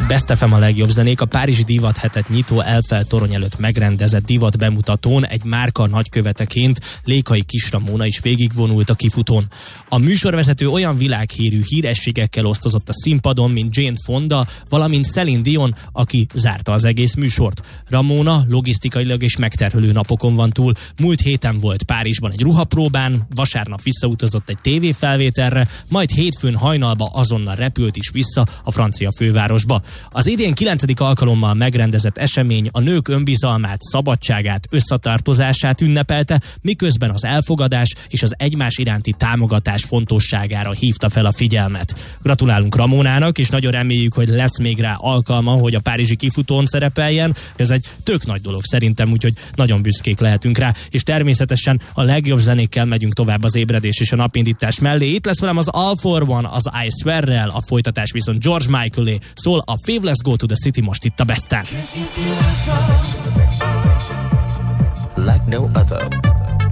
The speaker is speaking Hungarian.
Best FM a legjobb zenék. A Párizsi Divat hetet nyitó Eiffel torony előtt megrendezett divat bemutatón egy márka nagyköveteként Lékai Kis Ramona is végigvonult a kifutón. A műsorvezető olyan világhírű hírességekkel osztozott a színpadon, mint Jane Fonda, valamint Celine Dion, aki zárta az egész műsort. Ramona logisztikailag és megterhelő napokon van túl. Múlt héten volt Párizsban egy ruhapróbán, vasárnap visszautazott egy tévéfelvételre, majd hétfőn hajnalba azonnal repült is vissza a francia fővárosba. Az idén 9. alkalommal megrendezett esemény a nők önbizalmát, szabadságát, összetartozását ünnepelte, miközben az elfogadás és az egymás iránti támogatás fontosságára hívta fel a figyelmet. Gratulálunk Ramonának, és nagyon reméljük, hogy lesz még rá alkalma, hogy a párizsi kifutón szerepeljen. Ez egy tök nagy dolog szerintem, úgyhogy nagyon büszkék lehetünk rá, és természetesen a legjobb zenékkel megyünk tovább az ébredés és a napindítás mellé. Itt lesz velem az All for One, az I Swear-rel, a folytatás viszont George Michaelé, szól a Fave Let's Go to the City most itt a Besten. Like no other.